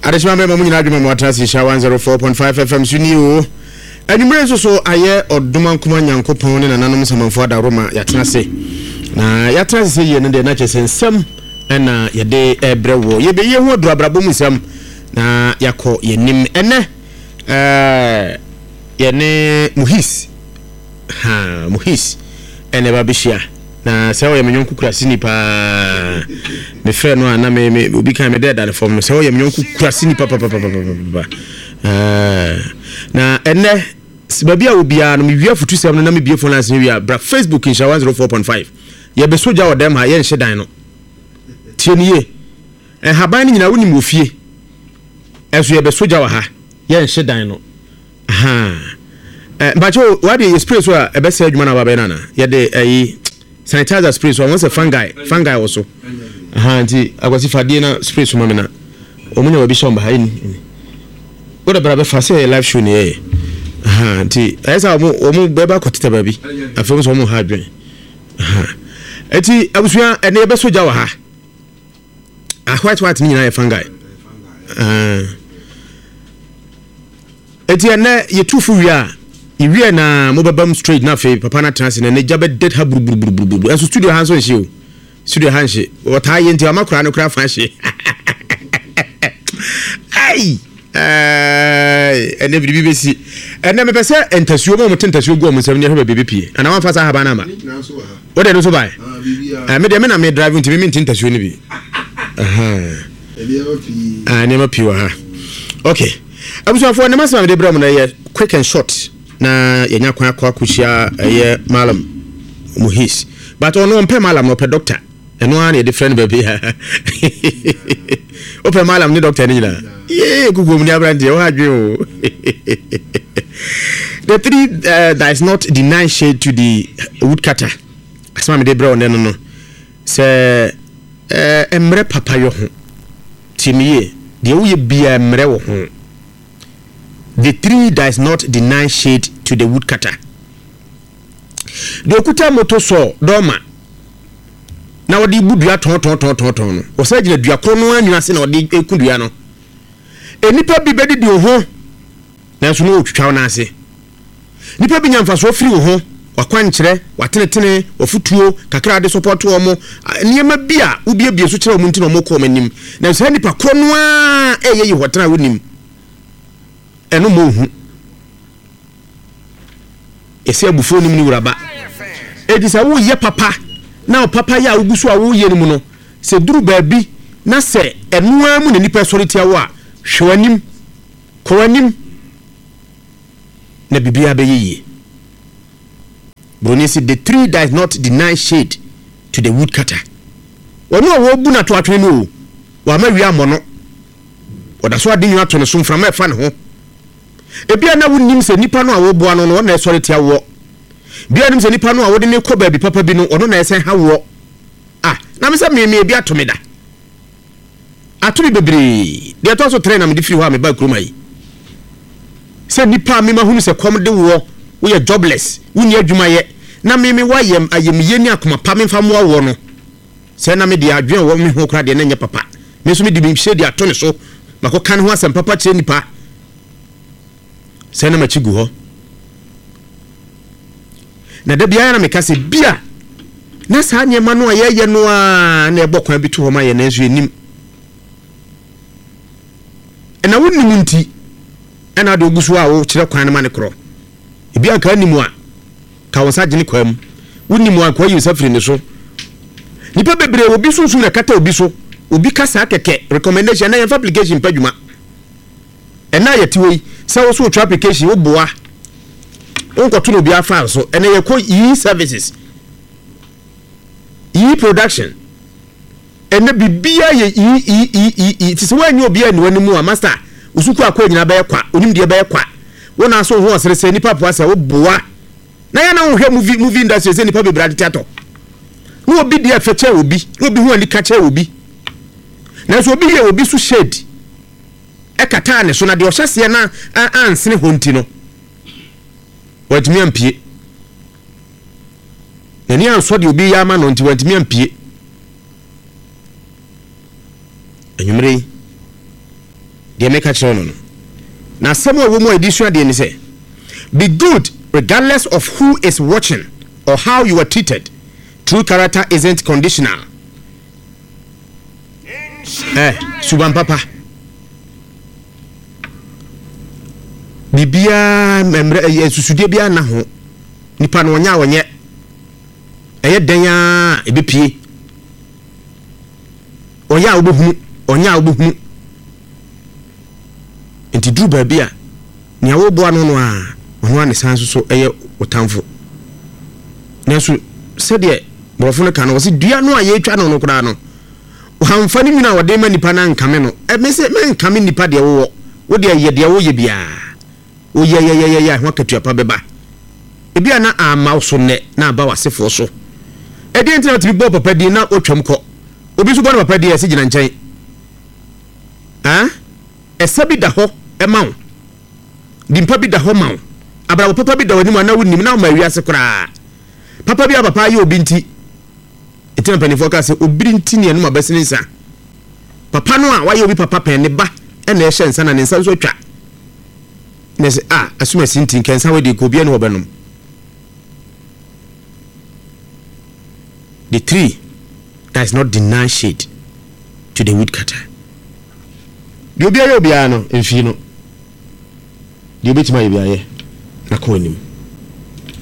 adesima be mamu nyina adwuma mo atrasi sha 104.5 FM sunio anwumre so aye oduma nkoma nyankopon ne nananom samanfo adaroma yatenase na yatenase ye ne de na chesensem na yede ebrewo ye be ye ho adrabrabo musam na yakọ yenim ene yene muhis ene babishia na se wo yemnyonku kurasini pa me frɛ no ana me obi kan me dead at form se wo yemnyonku kurasini pa na ene sibabia obia no me wia futu sem no na me bie phone lance wia bra Facebook in 104.5 ye be soja wo dem ha ye nhye dan no tie niye haban ni nyina woni mo fie eso ye be soja wa ha ye nhye dan no bacho wadi ye spray so e be se adwuma na ba be na ye de ayi sanitizer spray so won se fungi also nti akwasi fadie na spray so mamena omunya wa bi shomba ha ni oda bra be fa se live show ni nti esa omu beba kotita babi afem so omu ha dwen eti abusua ene ye be soja wa ha white ni na ye fungi eti ene ye tufu wi iwie na mobabam straight na fe papa na trans na jabe dead ha buruburu enso studio hanso nshi o studio hanshi wota ye nti amakura no kura fa hye ai ene bibi besi ene me pese entasuo mo tentasuo go mo nsam ne hebe bebe pie ana wan fa sa haba na ma o de no so bai me de me na me drive nti me tentasuo ni bi ne ma pie wa ha okay abuso afo ne masama de bra mo na ye quick and short na yenya kwa akuhia ye malam muhis but ono mpe malam no pe doctor eno an ye different baby o pe malam ni doctor ni na ye gugu mu ni abrande o hadwe o the three that is not deny shade to the woodcutter asama me de bra ono no se emre papa yo ho timiye de wo ye bia emre wo ho. The tree does not deny shade to the woodcutter. The okuta moto so doma. Na wodi budua ton no. O sa gina dua kro no anwuna se na wodi ekudua no. Enipa bi bedi di ho. Na so no otwitwa na ase. Nipa bi nyamfa so firi ho. Wakwankyere, watenetene, wafutuo, kakra de support wo mo. Niema bia ubiebie so kire wo ntino mo ko manim. Na so nipa kro no a eyeyi hotena wonim. Eno mo hu ese abufo nim ni wuraba edisa wo ye papa na papa ya ugusu a wo ye ni mu no se duru baabi na se eno amu ne nipa soritia wo a hwewanim kowanim na bibia be yeye broni se the tree does not deny shade to the woodcutter wono wo bu na to atwe no wa ma wi amono oda so ade nyu ato ne so mframa efa ne ho ebia na wonim se nipa no a wo boa no na esore tia wo bia nim se nipa no a wo de ne kɔ baabi papa bi no ono na esen ha wo na me se me bia to me da atobi bebre de to so train na me difiri ho a me ba kroma yi se nipa me ma hunu se kom de wo ye jobless wuni adwuma ye na me wayem ayemiye ni akoma pa me mfa mo wo no se na me de adwen wo me ho kra de na nya papa me so me de bi hye de ato ne so mako kan ho asem papa kire nipa se na ma chigu ho na da bia na me kase bia na sa nyema no ye no a na ebokwan bi to ho ma ye na nso enim na wonnim nti na de ogusu a wo kire kwan na ma ne kro bia ka nimu a ka wonsa gene kwam wonnim a kwa yi safiri ne so nipa bebre obi sunsun na kata obi so obi kasa keke recommendation na your application padwuma na ye tiwoi se wo so application wo boa onkoto no bia fa so ene ye ko e services e production ene bibia ye e ti se wanyu obi ani wanimu a master usuku akwa nyina ba ye kwa onim de ba ye kwa wona so ho osere nipa po asa wo boa na ya na wo hwe movie industry se nipa bebrade theater no obi de afeche obi obi hu ani kache obi na so obi ye obi so shade ekata ne so na de ohyase na ansene honti no watimi ampie eni anso de obi ya ma no nti watimi ampie enwumre de make a channel. Now some of more edition de say be good regardless of who is watching or how you are treated. True character isn't conditional. Suban papa bibia memre susude bia na ho nipa no nya wonye den ya ebepie oya obohunu onya obohunu enti duru ba bia nya wo bo ano no a ono ane sanso so otamfo nesu sede borofo no kan wo se dua no a ye twa no kura no hamfani mina wode ma nipa na nkame no me se me nkame nipa de wo de ye de wo ye bia o ye ho akatua pa beba ebia na ama so ne na aba wasefo so e de internet bi bo papa di na otwam kɔ obi so bo na papa di ese gina nkyɛn esa bi da hɔ e ma wo dimpa bi da hɔ ma wo abra papa bi da wani ma na wonim na ma wiase kora papa bi papa ye obi nti etina penifo ka se obi nti ne no abasini nsa papa no a waye obi papa pen ne ba e na ehye nsa na ne nsa so twa ne se asuma sinti kensa we de ko bia no obenom. The tree does not deny shade to the woodcutter. The obi ayo bia no emfi no the obi tima ye bia ye na ko anim